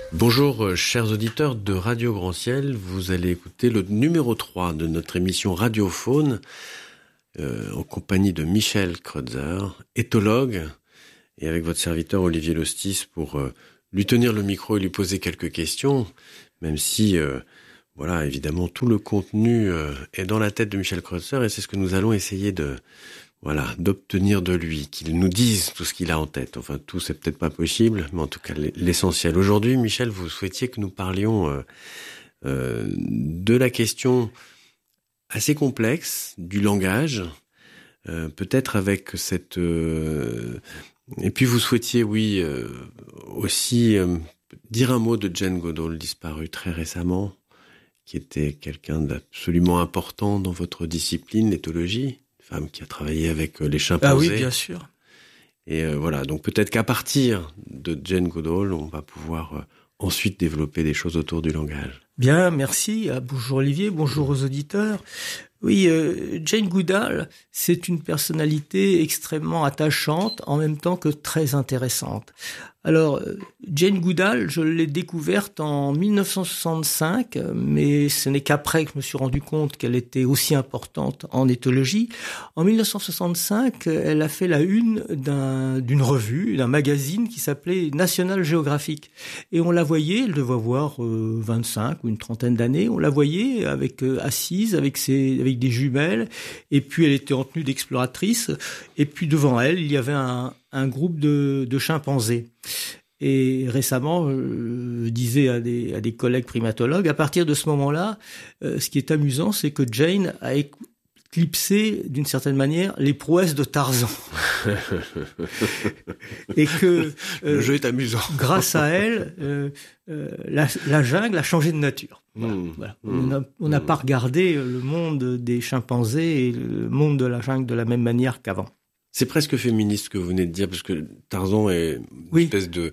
Bonjour chers auditeurs de Radio Grand Ciel, vous allez écouter le numéro 3 de notre émission Radiophone en compagnie de Michel Kreutzer, éthologue, et avec votre serviteur Olivier Lostis pour lui tenir le micro et lui poser quelques questions, même si évidemment tout le contenu est dans la tête de Michel Kreutzer et c'est ce que nous allons essayer d'obtenir de lui, qu'il nous dise tout ce qu'il a en tête. Enfin, tout, c'est peut-être pas possible, mais en tout cas, l'essentiel. Aujourd'hui, Michel, vous souhaitiez que nous parlions de la question assez complexe du langage, peut-être avec cette... Et puis, vous souhaitiez, aussi dire un mot de Jane Goodall, disparue très récemment, qui était quelqu'un d'absolument important dans votre discipline, l'éthologie. Femme qui a travaillé avec les chimpanzés. Ah oui, bien sûr. Et donc peut-être qu'à partir de Jane Goodall, on va pouvoir ensuite développer des choses autour du langage. Bien, merci. Bonjour Olivier, bonjour aux auditeurs. Oui, Jane Goodall, c'est une personnalité extrêmement attachante, en même temps que très intéressante. Alors, Jane Goodall, je l'ai découverte en 1965, mais ce n'est qu'après que je me suis rendu compte qu'elle était aussi importante en éthologie. En 1965, elle a fait la une d'une revue, d'un magazine qui s'appelait National Geographic. Et on la voyait, elle devait avoir 25 ou une trentaine d'années, on la voyait assise avec des jumelles, et puis elle était en tenue d'exploratrice, et puis devant elle, il y avait un groupe de chimpanzés. Et récemment, je disais à des collègues primatologues, à partir de ce moment-là, ce qui est amusant, c'est que Jane a éclipsé, d'une certaine manière, les prouesses de Tarzan. Et que le jeu est amusant. Grâce à elle, la jungle a changé de nature. Voilà. On n'a pas regardé le monde des chimpanzés et le monde de la jungle de la même manière qu'avant. C'est presque féministe ce que vous venez de dire, parce que Tarzan est une espèce de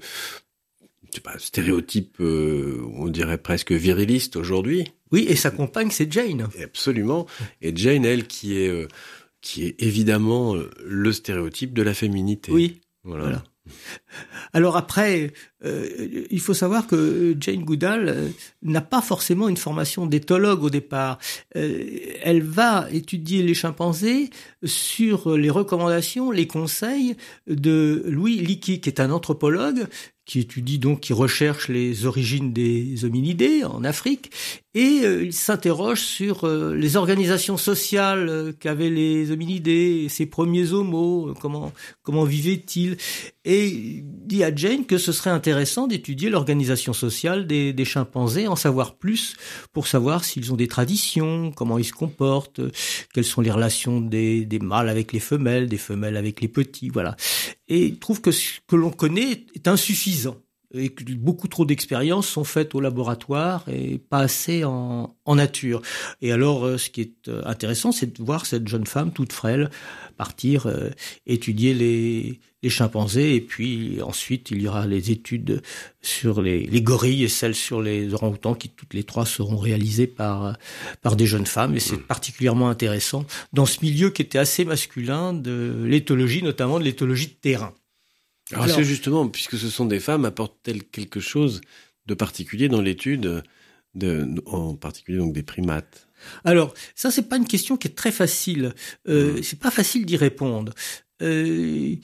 stéréotype, on dirait presque viriliste aujourd'hui. Oui, et sa compagne, c'est Jane. Absolument. Et Jane, elle, qui est évidemment le stéréotype de la féminité. Oui, voilà. Alors après, il faut savoir que Jane Goodall n'a pas forcément une formation d'éthologue au départ. Elle va étudier les chimpanzés sur les recommandations, les conseils de Louis Leakey, qui est un anthropologue qui recherche les origines des hominidés en Afrique, et il s'interroge sur les organisations sociales qu'avaient les hominidés, ces premiers homos, comment vivaient-ils, et il dit à Jane que ce serait intéressant d'étudier l'organisation sociale des chimpanzés, en savoir plus pour savoir s'ils ont des traditions, comment ils se comportent, quelles sont les relations des mâles avec les femelles, des femelles avec les petits, voilà. Et il trouve que ce que l'on connaît est insuffisant et que beaucoup trop d'expériences sont faites au laboratoire et pas assez en nature. Et alors, ce qui est intéressant, c'est de voir cette jeune femme toute frêle partir étudier les chimpanzés, et puis ensuite il y aura les études sur les gorilles et celles sur les orang-outans qui toutes les trois seront réalisées par des jeunes femmes, et c'est particulièrement intéressant dans ce milieu qui était assez masculin de l'éthologie, notamment de l'éthologie de terrain. Alors c'est justement, puisque ce sont des femmes, apportent-elles quelque chose de particulier dans l'étude, en particulier donc des primates? Alors, ça, c'est pas une question qui est très facile. C'est pas facile d'y répondre. Il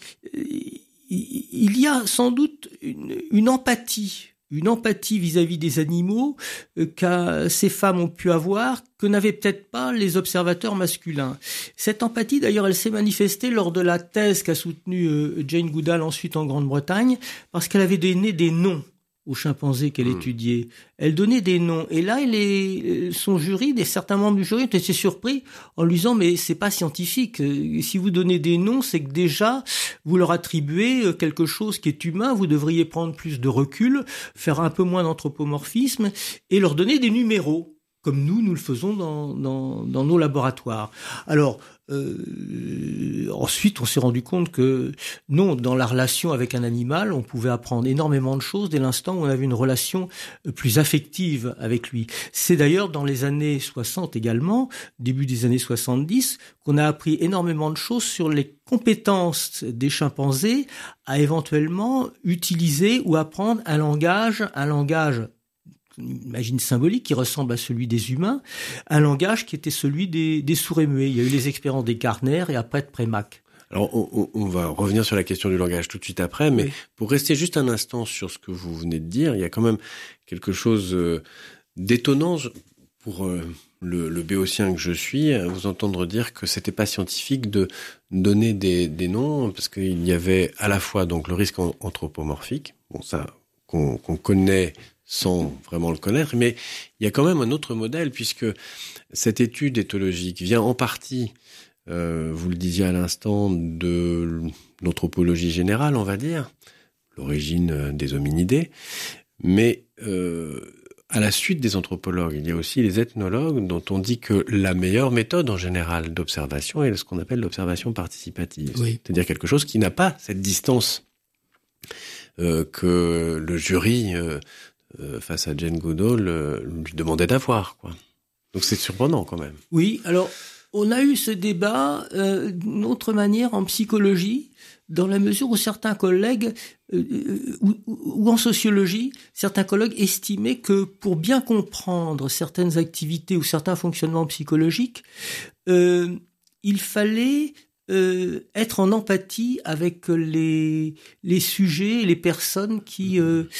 y a sans doute une empathie vis-à-vis des animaux que ces femmes ont pu avoir, que n'avaient peut-être pas les observateurs masculins. Cette empathie, d'ailleurs, elle s'est manifestée lors de la thèse qu'a soutenue Jane Goodall ensuite en Grande-Bretagne, parce qu'elle avait donné des noms aux chimpanzés qu'elle étudiait. Elle donnait des noms. Et là, son jury, certains membres du jury ont été surpris en lui disant « mais c'est pas scientifique. Si vous donnez des noms, c'est que déjà, vous leur attribuez quelque chose qui est humain. Vous devriez prendre plus de recul, faire un peu moins d'anthropomorphisme et leur donner des numéros. » comme nous le faisons dans nos laboratoires. Alors, ensuite, on s'est rendu compte que non, dans la relation avec un animal, on pouvait apprendre énormément de choses dès l'instant où on avait une relation plus affective avec lui. C'est d'ailleurs dans les années 60 également, début des années 70, qu'on a appris énormément de choses sur les compétences des chimpanzés à éventuellement utiliser ou apprendre un langage, imagine symbolique, qui ressemble à celui des humains, un langage qui était celui des sourds et muets. Il y a eu les expériences des Gardner et après de Prémac. Alors, on va revenir sur la question du langage tout de suite après, mais pour rester juste un instant sur ce que vous venez de dire, il y a quand même quelque chose d'étonnant pour le béotien que je suis, à vous entendre dire que c'était pas scientifique de donner des noms, parce qu'il y avait à la fois donc le risque anthropomorphique, bon ça qu'on connaît sans vraiment le connaître, mais il y a quand même un autre modèle, puisque cette étude éthologique vient en partie, vous le disiez à l'instant, de l'anthropologie générale, on va dire, l'origine des hominidés, mais à la suite des anthropologues, il y a aussi les ethnologues, dont on dit que la meilleure méthode en général d'observation est ce qu'on appelle l'observation participative, c'est-à-dire quelque chose qui n'a pas cette distance que le jury face à Jane Goodall lui demandait d'avoir, quoi. Donc c'est surprenant quand même. Oui, alors on a eu ce débat d'une autre manière en psychologie, dans la mesure où certains collègues, ou en sociologie, certains collègues estimaient que pour bien comprendre certaines activités ou certains fonctionnements psychologiques, il fallait être en empathie avec les sujets, les personnes qui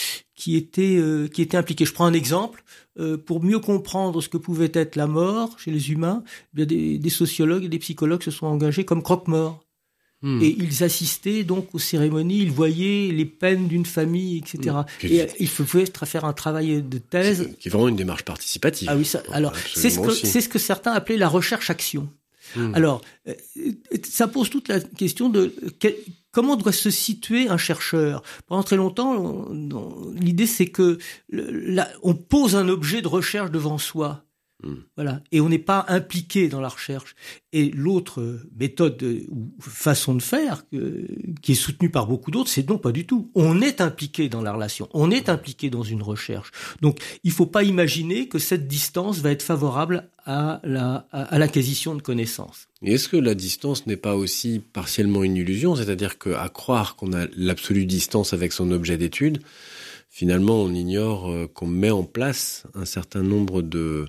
étaient impliquées. Je prends un exemple. Pour mieux comprendre ce que pouvait être la mort chez les humains, eh bien des sociologues et des psychologues se sont engagés comme croque-morts. Et ils assistaient donc aux cérémonies, ils voyaient les peines d'une famille, etc. Et il fallait faire un travail de thèse. Qui est vraiment une démarche participative. Ah oui, alors c'est ce que certains appelaient la recherche-action. Alors, ça pose toute la question de comment doit se situer un chercheur. Pendant très longtemps, l'idée c'est que on pose un objet de recherche devant soi. Voilà, et on n'est pas impliqué dans la recherche. Et l'autre méthode ou façon de faire qui est soutenue par beaucoup d'autres, c'est non, pas du tout. On est impliqué dans la relation, on est impliqué dans une recherche. Donc, il faut pas imaginer que cette distance va être favorable à l'acquisition de connaissances. Et est-ce que la distance n'est pas aussi partiellement une illusion, c'est-à-dire qu'à croire qu'on a l'absolue distance avec son objet d'étude, finalement, on ignore qu'on met en place un certain nombre de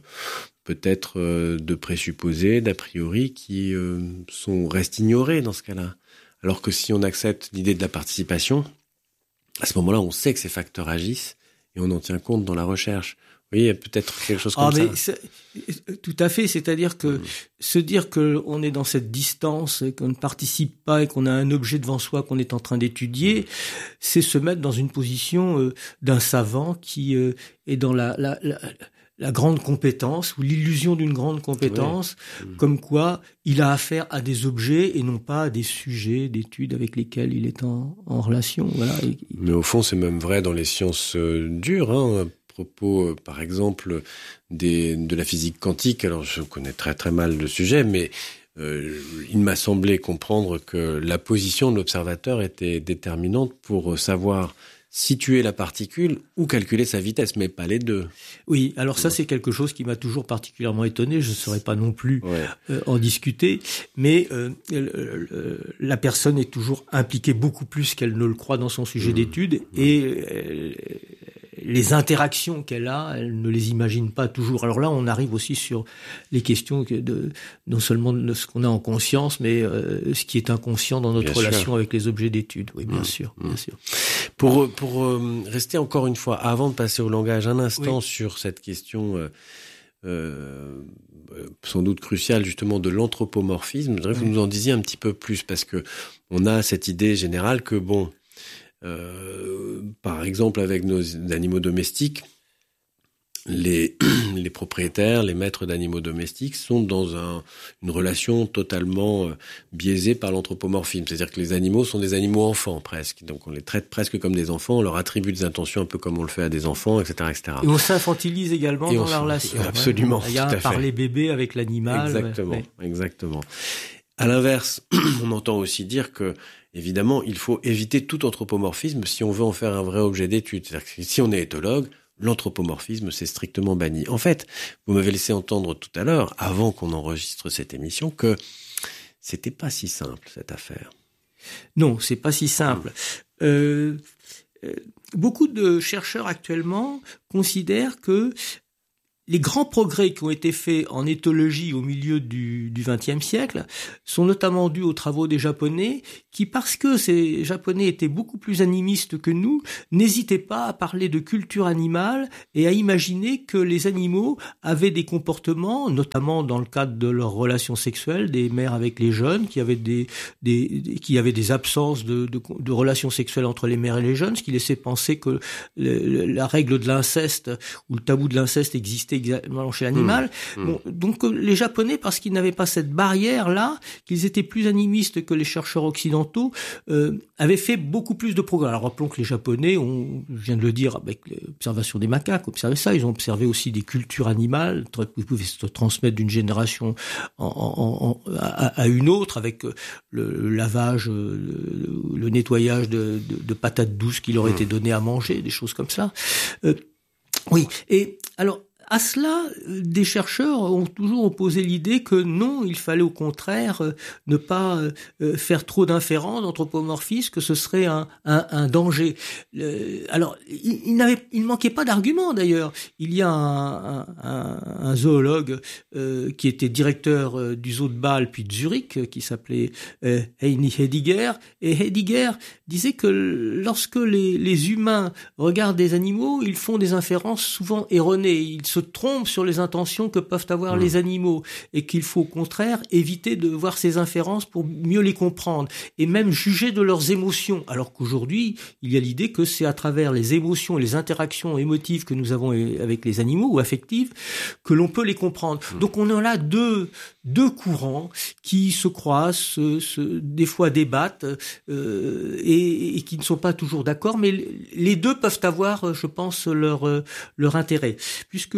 présupposés, d'a priori, qui restent ignorés dans ce cas-là. Alors que si on accepte l'idée de la participation, à ce moment-là, on sait que ces facteurs agissent et on en tient compte dans la recherche. Vous voyez, il y a peut-être quelque chose comme ça. Tout à fait, c'est-à-dire que se dire qu'on est dans cette distance, qu'on ne participe pas et qu'on a un objet devant soi qu'on est en train d'étudier, c'est se mettre dans une position d'un savant qui est dans la grande compétence ou l'illusion d'une grande compétence, comme quoi il a affaire à des objets et non pas à des sujets d'études avec lesquels il est en relation. Voilà. Mais au fond, c'est même vrai dans les sciences dures, hein. À propos, par exemple, de la physique quantique. Alors, je connais très très mal le sujet, mais il m'a semblé comprendre que la position de l'observateur était déterminante pour savoir situer la particule ou calculer sa vitesse, mais pas les deux. Oui, alors ça c'est quelque chose qui m'a toujours particulièrement étonné, je ne saurais pas non plus en discuter, mais la personne est toujours impliquée beaucoup plus qu'elle ne le croit dans son sujet d'étude, et les interactions qu'elle a, elle ne les imagine pas toujours. Alors là, on arrive aussi sur les questions non seulement de ce qu'on a en conscience, mais ce qui est inconscient dans notre relation avec les objets d'étude. Oui, bien sûr, bien sûr. Pour rester encore une fois, avant de passer au langage, un instant sur cette question sans doute cruciale justement de l'anthropomorphisme. Je voudrais que vous nous en disiez un petit peu plus, parce que on a cette idée générale que par exemple avec nos animaux domestiques, les propriétaires, les maîtres d'animaux domestiques sont dans une relation totalement biaisée par l'anthropomorphisme. C'est-à-dire que les animaux sont des animaux enfants presque. Donc on les traite presque comme des enfants, on leur attribue des intentions un peu comme on le fait à des enfants, etc., etc. Et on s'infantilise également dans la relation. Absolument. Il y a un parler bébé avec l'animal. Exactement, exactement. À l'inverse, on entend aussi dire que, évidemment, il faut éviter tout anthropomorphisme si on veut en faire un vrai objet d'étude. C'est-à-dire que si on est éthologue, l'anthropomorphisme, c'est strictement banni. En fait, vous m'avez laissé entendre tout à l'heure, avant qu'on enregistre cette émission, que c'était pas si simple, cette affaire. Non, c'est pas si simple. Beaucoup de chercheurs actuellement considèrent que les grands progrès qui ont été faits en éthologie au milieu du XXe siècle sont notamment dus aux travaux des Japonais qui, parce que ces Japonais étaient beaucoup plus animistes que nous, n'hésitaient pas à parler de culture animale et à imaginer que les animaux avaient des comportements, notamment dans le cadre de leurs relations sexuelles, des mères avec les jeunes, qui avaient des absences de relations sexuelles entre les mères et les jeunes, ce qui laissait penser que la règle de l'inceste ou le tabou de l'inceste existait exactement chez l'animal. Bon, donc les Japonais, parce qu'ils n'avaient pas cette barrière-là, qu'ils étaient plus animistes que les chercheurs occidentaux, avaient fait beaucoup plus de progrès. Alors rappelons que les Japonais, je viens de le dire avec l'observation des macaques, observé ça, ils ont observé aussi des cultures animales qui pouvaient se transmettre d'une génération à une autre, avec le lavage, le nettoyage de patates douces qui leur étaient données à manger, des choses comme ça. Oui, et alors à cela, des chercheurs ont toujours opposé l'idée que non, il fallait au contraire ne pas faire trop d'inférences, d'anthropomorphisme, que ce serait un danger. Alors, il ne manquait pas d'arguments d'ailleurs. Il y a un zoologue qui était directeur du zoo de Bâle puis de Zurich, qui s'appelait Heini Hediger, et Hediger disait que lorsque les humains regardent des animaux, ils font des inférences souvent erronées. Ils se trompent sur les intentions que peuvent avoir les animaux et qu'il faut au contraire éviter de voir ces inférences pour mieux les comprendre et même juger de leurs émotions. Alors qu'aujourd'hui, il y a l'idée que c'est à travers les émotions et les interactions émotives que nous avons avec les animaux ou affectives que l'on peut les comprendre. Donc on en a deux courants qui se croisent, des fois débattent et qui ne sont pas toujours d'accord, mais les deux peuvent avoir, je pense, leur intérêt. Puisque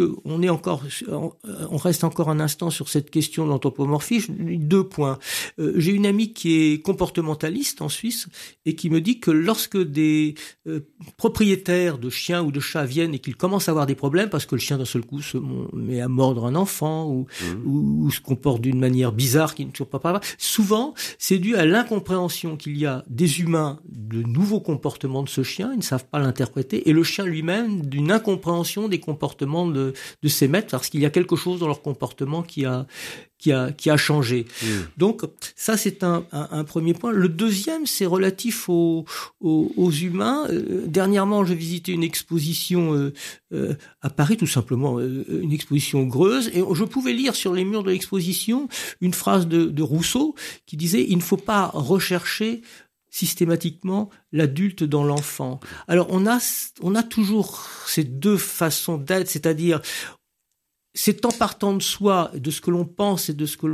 on reste encore un instant sur cette question de l'anthropomorphisme, 2 points. J'ai une amie qui est comportementaliste en Suisse et qui me dit que lorsque des propriétaires de chiens ou de chats viennent et qu'ils commencent à avoir des problèmes parce que le chien d'un seul coup se met à mordre un enfant ou se comporte d'une manière bizarre qui ne toujours pas, souvent c'est dû à l'incompréhension qu'il y a des humains de nouveaux comportements de ce chien, ils ne savent pas l'interpréter, et le chien lui-même d'une incompréhension des comportements de ses maîtres, parce qu'il y a quelque chose dans leur comportement qui a changé. Donc ça c'est un premier point. Le deuxième, c'est relatif aux humains. Dernièrement, j'ai visité une exposition à Paris, tout simplement une exposition Greuze, et je pouvais lire sur les murs de l'exposition une phrase de Rousseau qui disait: il ne faut pas rechercher systématiquement l'adulte dans l'enfant. Alors on a toujours ces deux façons d'être, c'est-à-dire c'est en partant de soi, de ce que l'on pense et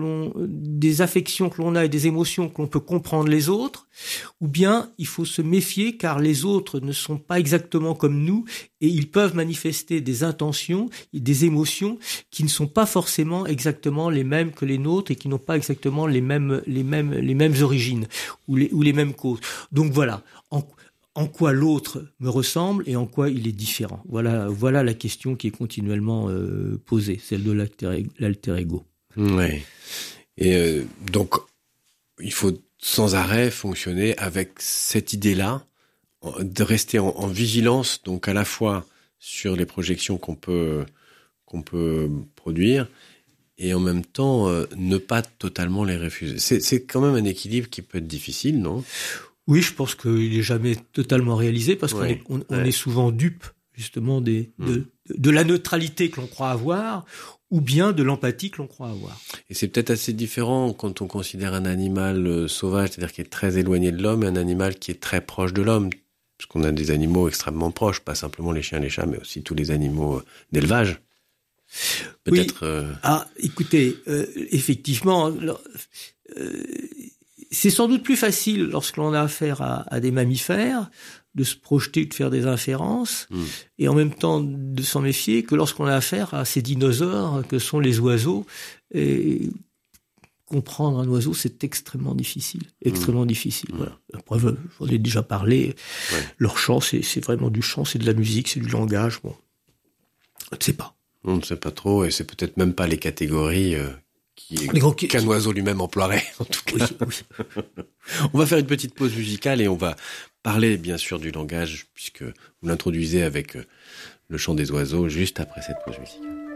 des affections que l'on a et des émotions que l'on peut comprendre les autres, ou bien il faut se méfier car les autres ne sont pas exactement comme nous et ils peuvent manifester des intentions, des émotions qui ne sont pas forcément exactement les mêmes que les nôtres et qui n'ont pas exactement les mêmes origines ou les mêmes causes. Donc voilà. En quoi l'autre me ressemble et en quoi il est différent. Voilà la question qui est continuellement posée, celle de l'alter ego. Oui. Et donc, il faut sans arrêt fonctionner avec cette idée-là, de rester en vigilance, donc à la fois sur les projections qu'on peut produire, et en même temps ne pas totalement les refuser. C'est quand même un équilibre qui peut être difficile, non ? Oui, je pense qu'il n'est jamais totalement réalisé parce qu'on est souvent dupe justement de la neutralité que l'on croit avoir ou bien de l'empathie que l'on croit avoir. Et c'est peut-être assez différent quand on considère un animal sauvage, c'est-à-dire qui est très éloigné de l'homme, et un animal qui est très proche de l'homme. Parce qu'on a des animaux extrêmement proches, pas simplement les chiens et les chats, mais aussi tous les animaux d'élevage. Peut-être. Oui. Écoutez, effectivement, c'est sans doute plus facile lorsque l'on a affaire à des mammifères de se projeter, de faire des inférences, et en même temps de s'en méfier que lorsqu'on a affaire à ces dinosaures que sont les oiseaux. Et comprendre un oiseau, c'est extrêmement difficile. Voilà. La preuve, j'en ai déjà parlé. Ouais. Leur chant, c'est vraiment du chant, c'est de la musique, c'est du langage. Bon, on ne sait pas. On ne sait pas trop, et c'est peut-être même pas les catégories qu'un oiseau lui-même emploierait, en tout cas. Oui. On va faire une petite pause musicale et on va parler, bien sûr, du langage, puisque vous l'introduisez avec le chant des oiseaux juste après cette pause musicale.